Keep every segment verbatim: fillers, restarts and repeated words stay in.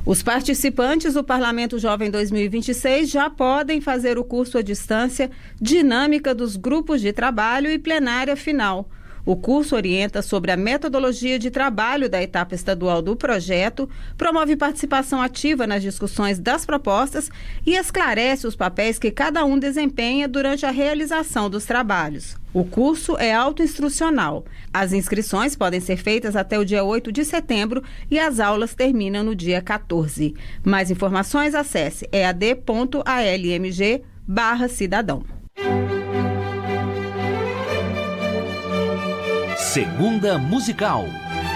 Os participantes do Parlamento Jovem dois mil e vinte e seis já podem fazer o curso à distância Dinâmica dos Grupos de Trabalho e Plenária Final. O curso orienta sobre a metodologia de trabalho da etapa estadual do projeto, promove participação ativa nas discussões das propostas e esclarece os papéis que cada um desempenha durante a realização dos trabalhos. O curso é autoinstrucional. As inscrições podem ser feitas até o dia oito de setembro e as aulas terminam no dia quatorze. Mais informações, acesse e a d ponto a l m g barra cidadão. Segunda Musical.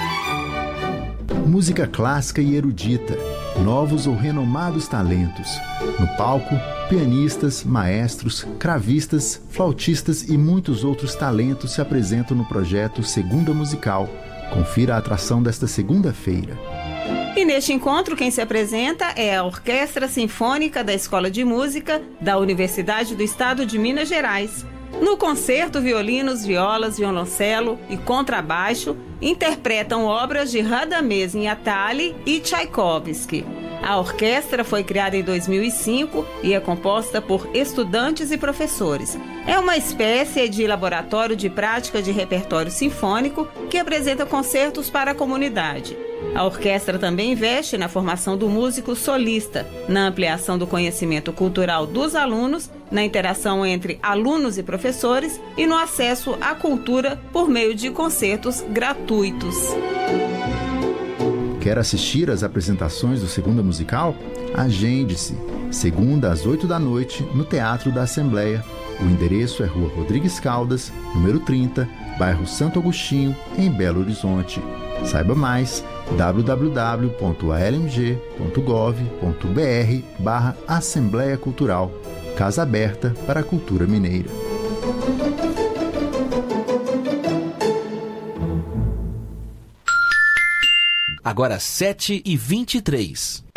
Música clássica e erudita, novos ou renomados talentos. No palco, pianistas, maestros, cravistas, flautistas e muitos outros talentos se apresentam no projeto Segunda Musical. Confira a atração desta segunda-feira. E neste encontro, quem se apresenta é a Orquestra Sinfônica da Escola de Música da Universidade do Estado de Minas Gerais. No concerto, violinos, violas, violoncelo e contrabaixo interpretam obras de Radamés Niatali e Tchaikovsky. A orquestra foi criada em dois mil e cinco e é composta por estudantes e professores. É uma espécie de laboratório de prática de repertório sinfônico que apresenta concertos para a comunidade. A orquestra também investe na formação do músico solista, na ampliação do conhecimento cultural dos alunos, na interação entre alunos e professores e no acesso à cultura por meio de concertos gratuitos. Quer assistir às apresentações do Segunda Musical? Agende-se. Segunda às oito da noite, no Teatro da Assembleia. O endereço é Rua Rodrigues Caldas, número trinta, bairro Santo Agostinho, em Belo Horizonte. Saiba mais, w w w ponto a l m g ponto gov ponto b r barra Assembleia Cultural. Casa aberta para a cultura mineira. Agora sete e vinte e três.